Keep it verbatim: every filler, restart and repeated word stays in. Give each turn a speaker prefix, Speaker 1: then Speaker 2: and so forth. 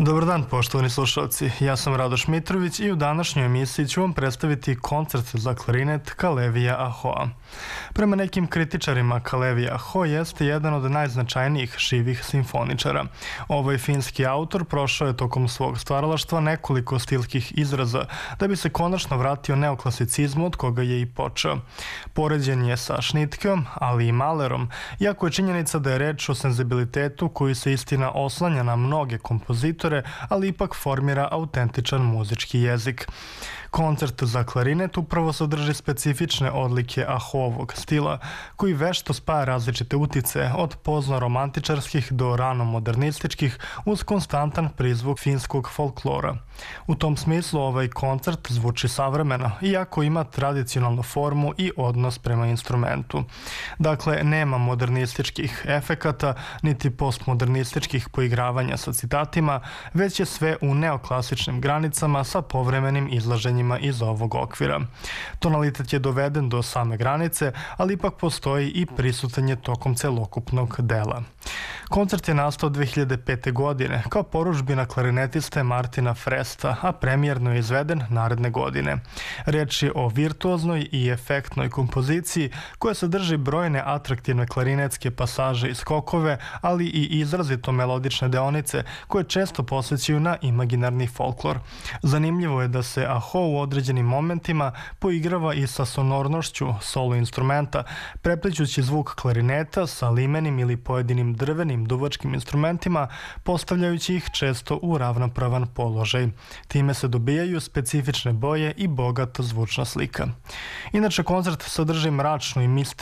Speaker 1: Dobar dan, poštovani slušalci. Ja sam Radoš Mitrović i u današnjoj emisiji ću vam predstaviti koncert za klarinet Kalevija Ahoa. Prema nekim kritičarima, Kalevija Aho jeste jedan od najznačajnijih živih simfoničara. Ovaj finski autor prošao je tokom svog stvaralaštva nekoliko stilskih izraza da bi se konačno vratio neoklasicizmu od koga je i počeo. Poređen je sa Šnitkeom, ali i Malerom, iako je činjenica da je reč o senzibilitetu koji se istina oslanja na mnoge kompozitore, ali ipak formira autentičan muzički jezik. Koncert za klarinet upravo sadrži specifične odlike Ahoovog stila, koji vešto spaja različite utice od pozno-romantičarskih do rano-modernističkih uz konstantan prizvuk finskog folklora. U tom smislu ovaj koncert zvuči savremeno, iako ima tradicionalnu formu i odnos prema instrumentu. Dakle, nema modernističkih efekata, niti postmodernističkih poigravanja sa citatima, već je sve u neoklasičnim granicama sa povremenim izlaženjima iz ovog okvira. Tonalitet je doveden do same granice, ali ipak postoji i prisutan je tokom celokupnog dela. Koncert je nastao dve hiljade pete. godine kao porudžbina klarinetiste Martina Fresta, a premijerno je izveden naredne godine. Reč je o virtuoznoj i efektnoj kompoziciji koja sadrži brojne atraktivne klarinetske pasaže i skokove, ali i izrazito melodične deonice koje često posvećuju na imaginarni folklor. Zanimljivo je da se Aho u određenim momentima poigrava i sa sonornošću solo instrumenta, preplićući zvuk klarineta sa limenim ili pojedinim drvenim duvačkim instrumentima, postavljajući ih često u ravnopravan položaj. Time se dobijaju specifične boje i bogata zvučna slika. Inače, koncert sadrži mračnu i misterioznu